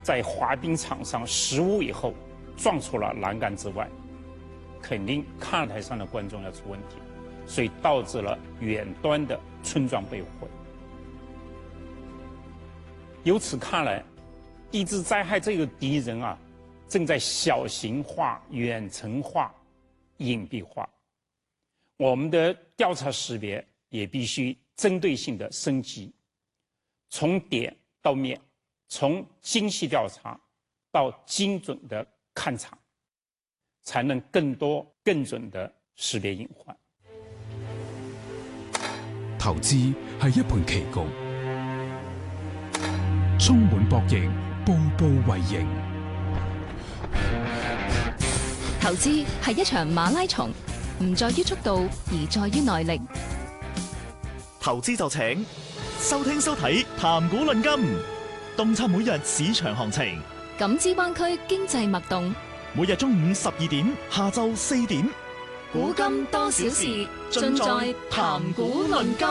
在滑冰场上失误以后撞出了栏杆之外，肯定看台上的观众要出问题，所以导致了远端的村庄被毁。由此看来，地质灾害这个敌人啊，正在小型化、远程化、隐蔽化。我们的调查识别也必须针对性的升级，从点到面，从精细调查到精准的勘查，才能更多更准的識別隱患。 投資係一盤棋局，充滿博弈，步步為營。 投資係一場馬拉松，唔在於速度，而在於耐力。 投資就請收聽收睇談股論金，洞察每日市場行情， 感知灣區經濟脈動。 每日中午12點，下晝4點， 古今多少事，盡在談股論金。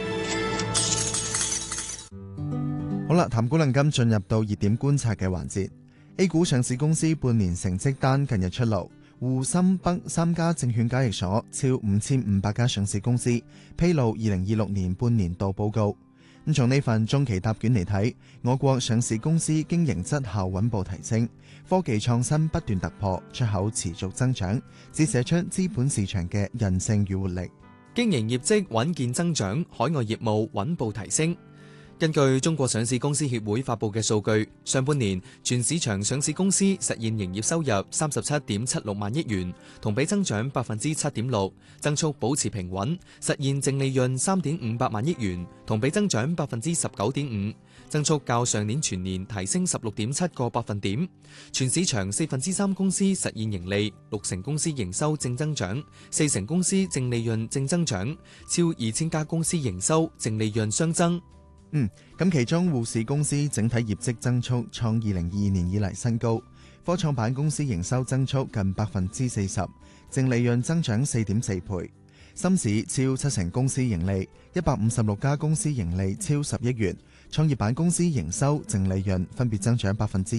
好啦，談股論金進入到熱點觀察嘅環節。A 股上市公司半年成績單近日出爐，滬深北3家證券交易所超5500家上市公司披露2026年半年度報告。咁從呢份中期答卷嚟睇，我國上市公司經營質效穩步提升，科技創新不斷突破，出口持續增長，折射出資本市場嘅韌性與活力。 經營業績穩健增長，海外業務穩步提升。根據中國上市公司協會發佈嘅數據，上半年全市場上市公司實現營業收入37.76萬億元，同比增長7.6%，增速保持平穩，實現淨利潤3.58萬億元，同比增長19.5%，增速較上年全年提升16.7個百分點。全市場3/4公司實現盈利，6成公司營收正增長，4成公司淨利潤正增長，超2000家公司營收淨利潤雙增。 咁其中滬市公司整體業績增速創2022年以嚟新高，科創板公司營收增速近40%，淨利潤增長4.4倍。深市超7成公司盈利，156家公司盈利超10億元。創業板公司營收淨利潤分別增長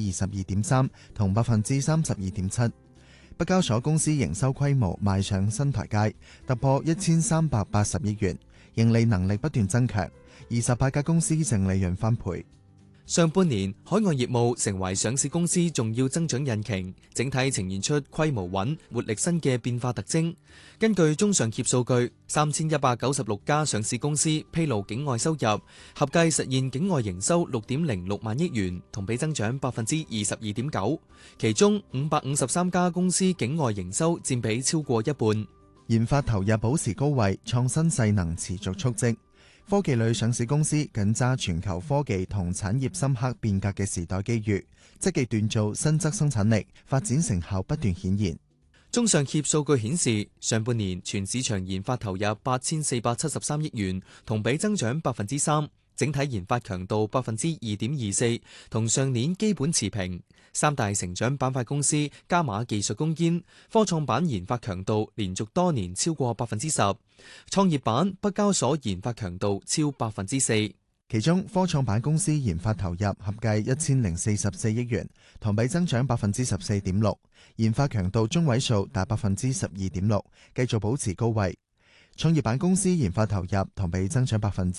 22.3%同32.7%。北交所公司營收規模邁上新台階，突破1380億元，盈利能力不斷增強。28家公司淨利潤翻倍。 上半年海外業務成為上市公司重要增長引擎，整體呈現出規模穩、活力新嘅變化特徵。根據中上協數據，3196家上市公司披露境外收入，合計實現境外營收6.06萬億元，同比增長22.9%。其中553家公司境外營收佔比超過一半。 研發投入保持高位，創新勢能持續蓄積。科技類上市公司緊揸全球科技同產業深刻變革嘅時代機遇，積極鍛造新質生產力，發展成效不斷顯現。 中上協數據顯示，上半年全市場研發投入8473億元，同比增長3%，整體研發強度2.24%，同上年基本持平。三大成長板塊公司加碼技術攻堅，科創板研發強度連續多年超過10%，創業板北交所研發強度超4%。 其中科創板公司研發投入合計1044億元，同比增長14.6%，研發強度中位數達12.6%，繼續保持高位。創業板公司研發投入同比增長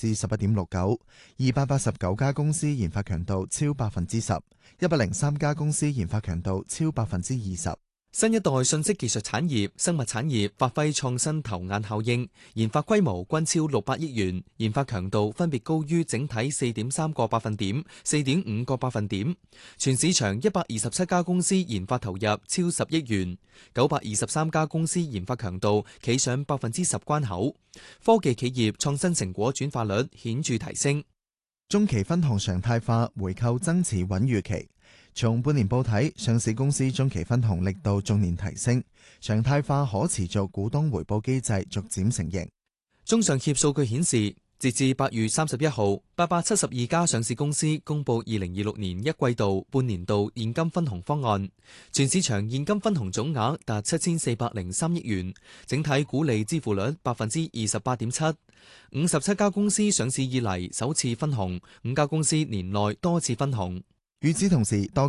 11.69%，289家公司研發強度超10%，103家公司研發強度超20%。 新一代信息技術產業、生物產業發揮創新頭眼效應，研發規模均超600億元，研發強度分別高於整體4.3個百分點、4.5個百分點。全市場127家公司研發投入超10億元，923家公司研發強度企上10%關口。科技企業創新成果轉化率顯著提升。 中期分紅常態化，回購增持穩預期。從半年報睇，上市公司中期分紅力度逐年提升，常態化可持續股東回報機制逐漸成型。 中上協數據顯示，截至8月31號，872家上市公司公佈2026年一季度、半年度現金分紅方案，全市場現金分紅總額達7403億元，整體股利支付率28.7%。57家公司上市以嚟首次分紅，5家公司年內多次分紅。 與此同時，多